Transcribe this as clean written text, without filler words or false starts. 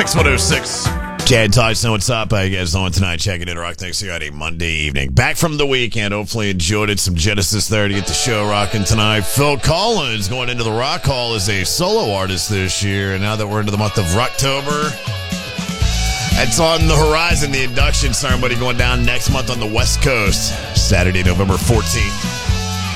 Mix 106. Chad Tyson, what's up? How you guys doing tonight? Checking in Rock Next Friday, Monday evening. Back from the weekend. Hopefully enjoyed it. Some Genesis there to get the show rocking tonight. Phil Collins going into the Rock Hall as a solo artist this year. And now that we're into the month of Rocktober, it's on the horizon. The induction ceremony going down next month on the West Coast. Saturday, November 14th.